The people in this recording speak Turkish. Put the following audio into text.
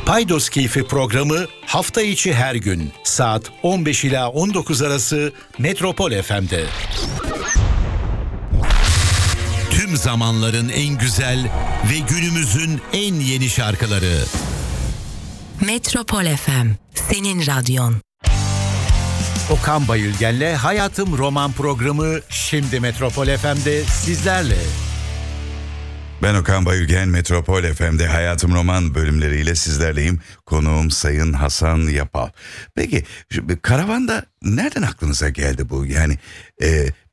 Paydos Keyfi programı hafta içi her gün saat 15 ila 19 arası Metropol FM'de. Tüm zamanların en güzel ve günümüzün en yeni şarkıları. Metropol FM, senin radyon. Okan Bayülgen'le Hayatım Roman programı şimdi Metropol FM'de sizlerle. Ben Okan Bayülgen, Metropol FM'de Hayatım Roman bölümleriyle sizlerleyim. Konuğum Sayın Hasan Yapal. Peki karavanda nereden aklınıza geldi bu? Yani